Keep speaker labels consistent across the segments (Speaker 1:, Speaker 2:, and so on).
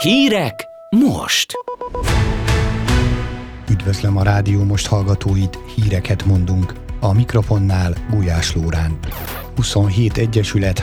Speaker 1: Hírek most!
Speaker 2: Üdvözlöm a Rádió Most hallgatóit, híreket mondunk. A mikrofonnál Gulyás Lóránt. 27 egyesület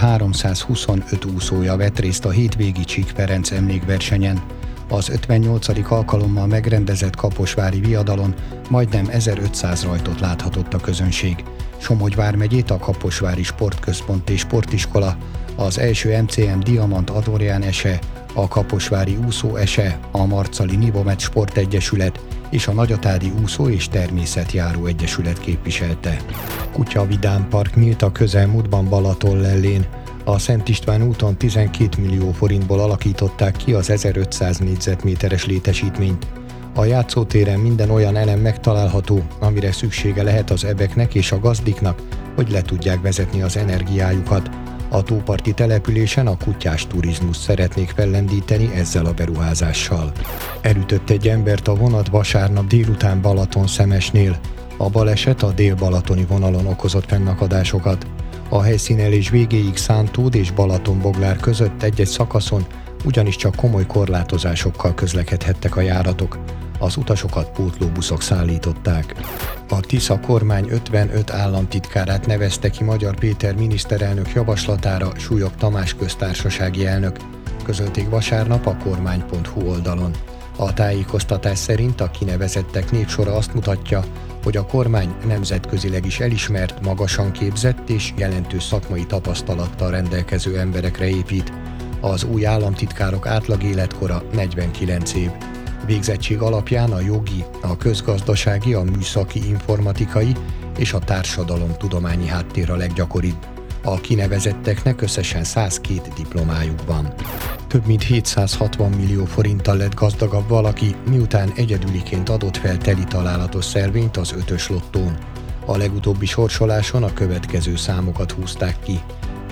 Speaker 2: 325 úszója vett részt a hétvégi Csík Ferenc emlékversenyen. Az 58. alkalommal megrendezett kaposvári viadalon majdnem 1500 rajtot láthatott a közönség. Somogy vármegyét a Kaposvári Sportközpont és Sportiskola, az első MCM Diamant Adorján ese, a Kaposvári Úszó ese, a Marcali Nivomet Sportegyesület és a Nagyatádi Úszó és Természetjáró Egyesület képviselte. Kutyavidám park nyílt a közelmúltban Balatonlellén. A Szent István úton 12 millió forintból alakították ki az 1500 négyzetméteres létesítményt. A játszótéren minden olyan elem megtalálható, amire szüksége lehet az ebeknek és a gazdiknak, hogy le tudják vezetni az energiájukat. A tóparti településen a kutyás turizmust szeretnék fellendíteni ezzel a beruházással. Elütött egy embert a vonat vasárnap délután Balatonszemesnél. A baleset a dél-balatoni vonalon okozott fennakadásokat. A helyszínelés végéig Szántód és Balatonboglár között egy-egy szakaszon ugyanis csak komoly korlátozásokkal közlekedhettek a járatok. Az utasokat pótlóbuszok szállították. A Tisza kormány 55 államtitkárát nevezte ki Magyar Péter miniszterelnök javaslatára Súlyog Tamás köztársasági elnök, közölték vasárnap a kormány.hu oldalon. A tájékoztatás szerint a kinevezettek névsora azt mutatja, hogy a kormány nemzetközileg is elismert, magasan képzett és jelentős szakmai tapasztalattal rendelkező emberekre épít. Az új államtitkárok átlag életkora 49 év. Végzettség alapján a jogi, a közgazdasági, a műszaki, informatikai és a társadalomtudományi háttér a leggyakoribb. A kinevezetteknek összesen 102 diplomájuk van. Több mint 760 millió forinttal lett gazdagabb valaki, miután egyedüliként adott fel teli találatos szervényt az 5-ös lottón. A legutóbbi sorsoláson a következő számokat húzták ki: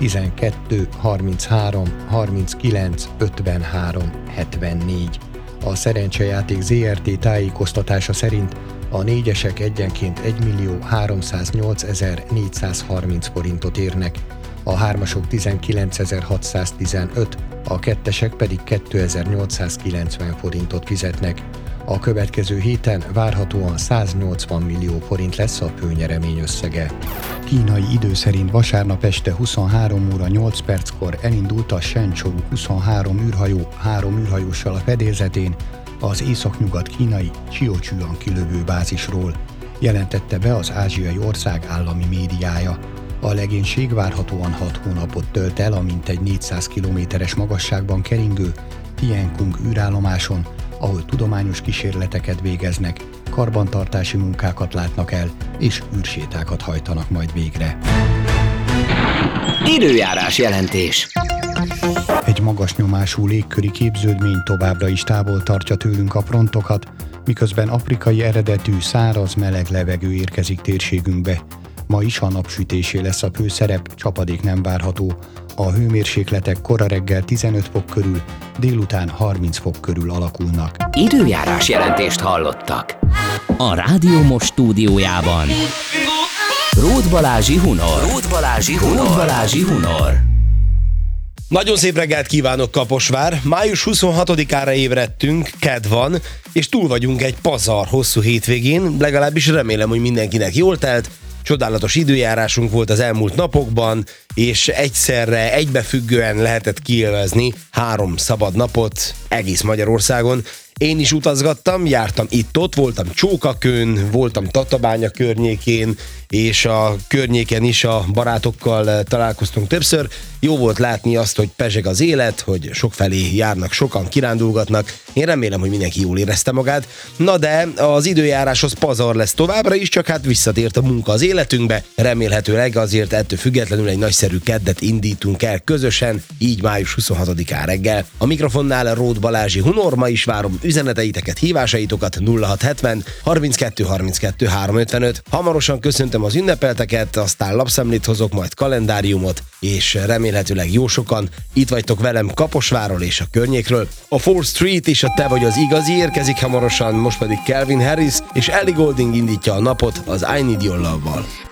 Speaker 2: 12, 33, 39, 53, 74. A Szerencsejáték ZRT tájékoztatása szerint a négyesek egyenként 1.308.430 forintot érnek, a hármasok 19.615, a kettesek pedig 2.890 forintot fizetnek. A következő héten várhatóan 180 millió forint lesz a főnyeremény összege. Kínai idő szerint vasárnap este 23 óra 8 perckor elindult a Shenzhou 23 űrhajó 3 űrhajóssal a fedélzetén az északnyugat-kínai Csiócsüan kilövő bázisról, jelentette be az ázsiai ország állami médiája. A legénység várhatóan 6 hónapot tölt el a mintegy 400 kilométeres magasságban keringő Tiankung űrállomáson, ahol tudományos kísérleteket végeznek, karbantartási munkákat látnak el, és űrsétákat hajtanak majd végre.
Speaker 1: Időjárás jelentés.
Speaker 2: Egy magas nyomású légköri képződmény továbbra is távol tartja tőlünk a frontokat, miközben afrikai eredetű száraz, meleg levegő érkezik térségünkbe. Ma is a napsütésé lesz a főszerep, csapadék nem várható. A hőmérsékletek kora reggel 15 fok körül, délután 30 fok körül alakulnak.
Speaker 1: Időjárás jelentést hallottak. A Rádió Most stúdiójában Róth Balázsi Hunor.
Speaker 3: Nagyon szép reggelt kívánok, Kaposvár! Május 26-ára ébredtünk, kedd van, és túl vagyunk egy pazar hosszú hétvégén, legalábbis remélem, hogy mindenkinek jól telt. Csodálatos időjárásunk volt az elmúlt napokban, és egyszerre, egybefüggően lehetett kiélvezni 3 szabad napot egész Magyarországon. Én is utazgattam, jártam itt-ott, voltam Csókakőn, voltam Tatabánya környékén, és a környéken is a barátokkal találkoztunk többször. Jó volt látni azt, hogy pezseg az élet, hogy sokfelé járnak, sokan kirándulgatnak. Én remélem, hogy mindenki jól érezte magát. Na de az időjáráshoz pazar lesz továbbra is, csak hát visszatért a munka az életünkbe. Remélhetőleg azért ettől függetlenül egy nagyszerű keddet indítunk el közösen, így május 26-án reggel. A mikrofonnál Róth Balázsi Hunor, ma is várom üzeneteiteket, hívásaitokat 0670 32 32 355. Hamarosan köszöntöm az ünnepelteket, aztán lapszemlét hozok, majd kalendáriumot, és remélhetőleg jó sokan itt vagytok velem Kaposvárról és a környékről. A 4th Street és a Te vagy az igazi érkezik hamarosan, most pedig Calvin Harris és Ellie Goulding indítja a napot az I Need Your Love-val.